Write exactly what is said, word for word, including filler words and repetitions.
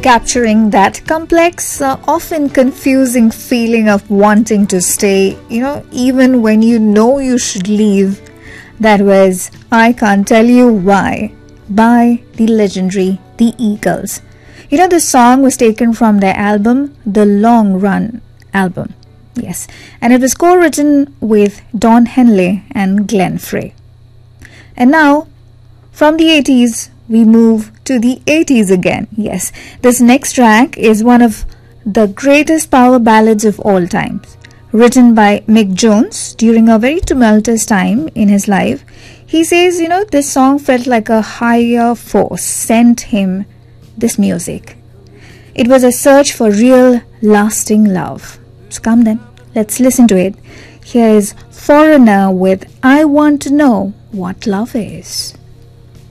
capturing that complex, uh, often confusing feeling of wanting to stay, you know, even when you know you should leave. That was I Can't Tell You Why by the legendary The Eagles. You know, this song was taken from their album, The Long Run album. Yes, and it was co-written with Don Henley and Glenn Frey. And now, from the eighties, we move to the eighties again. Yes, this next track is one of the greatest power ballads of all times. Written by Mick Jones during a very tumultuous time in his life. He says, you know, this song felt like a higher force sent him this music. It was a search for real, lasting love. So come then, let's listen to it. Here is Foreigner with I Want to Know What Love Is.